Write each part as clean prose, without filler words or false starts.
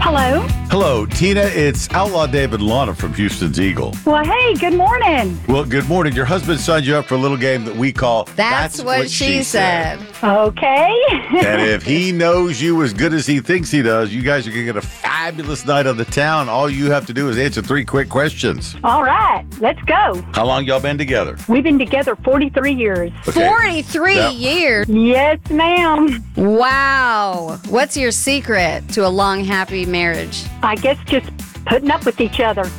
Hello. Hello, Tina. It's Outlaw David Lana from Houston's Eagle. Well, hey, good morning. Well, good morning. Your husband signed you up for a little game that we call That's what she said. Okay. And if he knows you as good as he thinks he does, you guys are going to get a fabulous night on the town. All you have to do is answer 3 quick questions. All right, let's go. How long y'all been together? We've been together 43 years. Okay. 43 Yep. years. Yes, ma'am. Wow. What's your secret to a long, happy marriage? I guess just putting up with each other.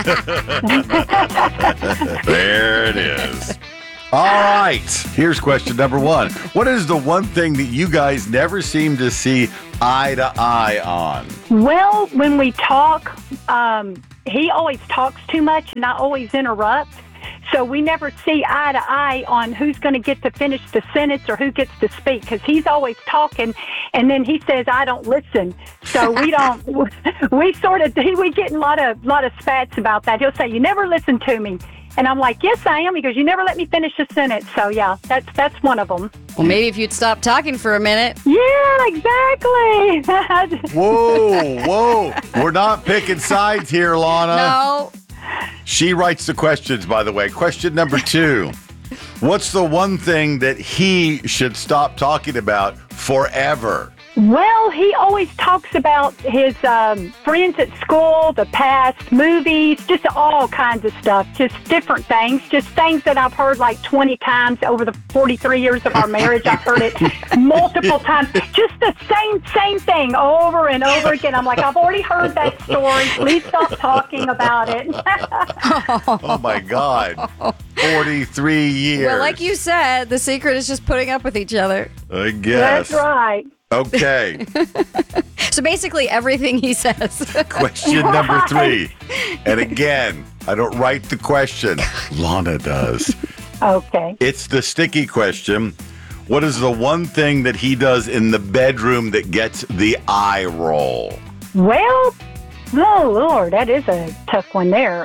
There it is. All right. Here's question number 1. What is the one thing that you guys never seem to see eye to eye on? Well, when we talk, he always talks too much and I always interrupt. So we never see eye to eye on who's going to get to finish the sentence or who gets to speak, because he's always talking and then he says, I don't listen. So we don't, we get a lot of spats about that. He'll say, you never listen to me. And I'm like, yes, I am. He goes, you never let me finish a sentence. So yeah, that's one of them. Well, maybe if you'd stop talking for a minute. Yeah, exactly. Whoa. We're not picking sides here, Lana. No. She writes the questions, by the way. Question number 2. What's the one thing that he should stop talking about forever? Well, he always talks about his friends at school, the past, movies, just all kinds of stuff, just different things, just things that I've heard like 20 times over the 43 years of our marriage. I've heard it multiple times, just the same thing over and over again. I'm like, I've already heard that story. Please stop talking about it. Oh, my God. 43 years. Well, like you said, the secret is just putting up with each other. I guess. That's right. Okay. So basically everything he says. Question number 3. And again, I don't write the question. Lana does. Okay. It's the sticky question. What is the one thing that he does in the bedroom that gets the eye roll? Well, oh, Lord, that is a tough one there.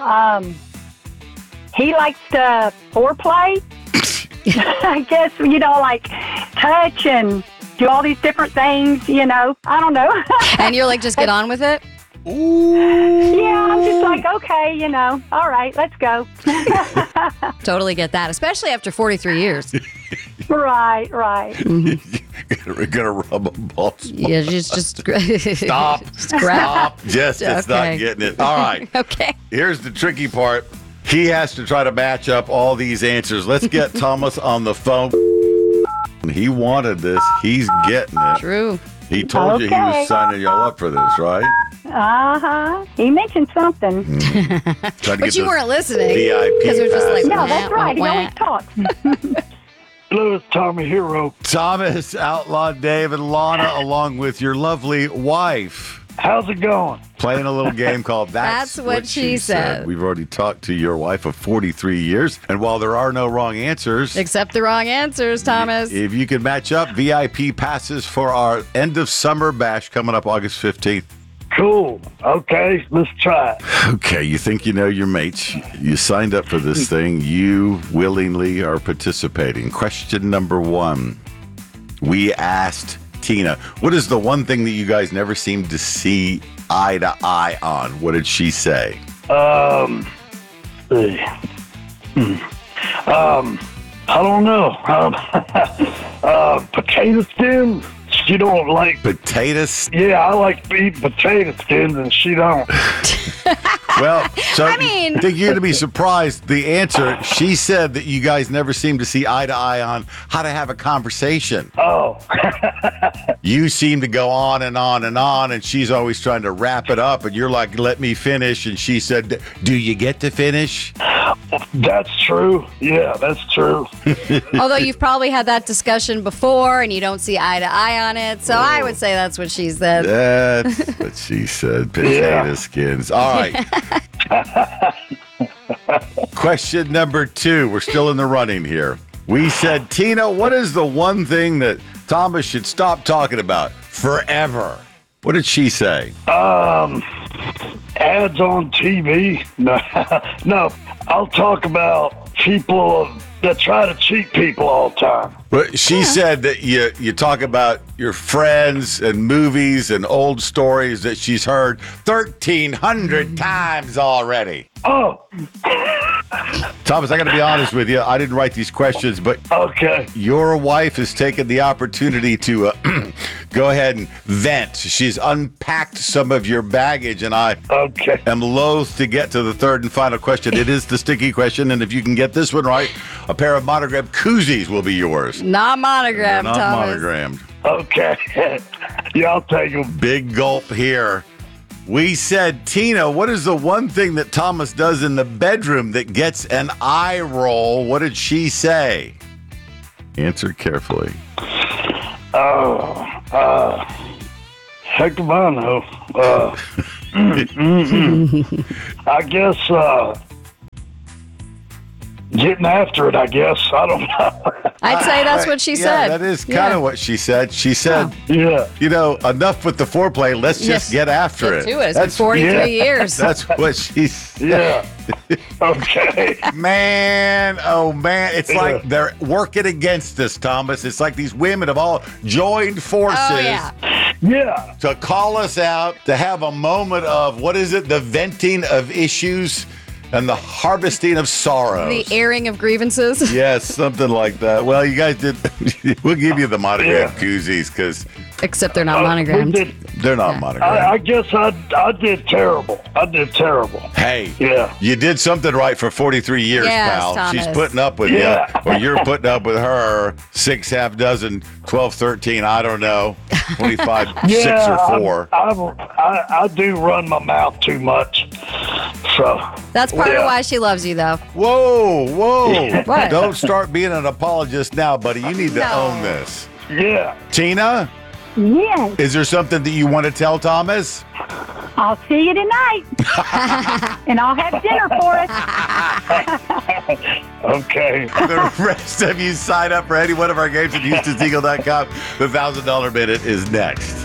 He likes to foreplay. I guess, like touch and do all these different things, I don't know. And you're like, just get on with it? Yeah, I'm just like, okay, all right, let's go. Totally get that, especially after 43 years. Right. We're gonna rub a ball. Yeah, just Stop. Stop. Just, it's not getting it. All right. Okay. Here's the tricky part. He has to try to match up all these answers. Let's get Thomas on the phone. He wanted this. He's getting it. True. He told you he was signing y'all up for this, right? Uh-huh. He mentioned something. But you weren't listening. VIP because it was just like, Yeah, that's right. He always talks. Hello, it's Tommy Hero. Thomas, Outlaw David, Lana, along with your lovely wife. How's it going? Playing a little game called That's What She Said. We've already talked to your wife of 43 years. And while there are no wrong answers, Accept the wrong answers, Thomas. if you can match up, VIP passes for our end of summer bash coming up August 15th. Cool. Okay, let's try it. Okay, you think you know your mates. You signed up for this thing. You willingly are participating. Question number 1. We asked Tina, what is the one thing that you guys never seem to see eye to eye on? What did she say? I don't know. Potato skins. She don't like. Potatoes? Yeah, I like to eat potato skins, and she don't. Well, so I mean- I think you're going to be surprised. The answer, she said that you guys never seem to see eye to eye on how to have a conversation. Oh, You seem to go on and on and on, and she's always trying to wrap it up, and you're like, let me finish. And she said, do you get to finish? that's true. Yeah, that's true. Although you've probably had that discussion before and you don't see eye to eye on it. So I would say that's what she said. That's what she said. Potato skins. All right. Question number 2. We're still in the running here. We said, Tina, what is the one thing that Thomas should stop talking about forever? What did she say? Ads on TV. No, I'll talk about people of that try to cheat people all the time. But she said that you talk about your friends and movies and old stories that she's heard 1,300 times already. Oh, Thomas, I got to be honest with you. I didn't write these questions, but okay. your wife has taken the opportunity to go ahead and vent. She's unpacked some of your baggage, and I Okay. am loath to get to the third and final question. It is the sticky question, and if you can get this one right, a pair of monogrammed koozies will be yours. Not They're monogrammed, not Thomas. monogrammed. Okay. Yeah, I'll take them. Big gulp here. We said, Tina, what is the one thing that Thomas does in the bedroom that gets an eye roll? What did she say? Answer carefully. Heck if I know. I guess getting after it, I guess. I don't know. I'd say that's what she Yeah, said. that is kind of what she said. She said, Yeah. enough with the foreplay. Let's just get after Get it. to it. It's been 43 yeah. years. That's what she said. Yeah. Okay. Man, oh man, it's like they're working against us, Thomas. It's like these women have all joined forces Oh, yeah. Yeah. to call us out, to have a moment of, what is it, the venting of issues and the harvesting of sorrows. The airing of grievances. Yes, something like that. Well, you guys did. We'll give you the monogrammed Yeah. koozies because Except they're not We monogrammed. did- they're not monogrammed. I guess I did terrible. I did terrible. Hey, Yeah. you did something right for 43 years, Yes, pal. Thomas. She's putting up with Yeah. you, or you're putting up with her. 6, half dozen, 12, 13, I don't know, 25, 6 or 4. I do run my mouth too much. So That's part of Yeah. why she loves you, though. Whoa, whoa. What? Don't start being an apologist now, buddy. You need to No. own this. yeah. Tina, Yes. is there something that you want to tell Thomas? I'll see you tonight. And I'll have dinner for us. Okay. The rest of you sign up for any one of our games at Houston'sEagle.com. The $1,000 minute is next.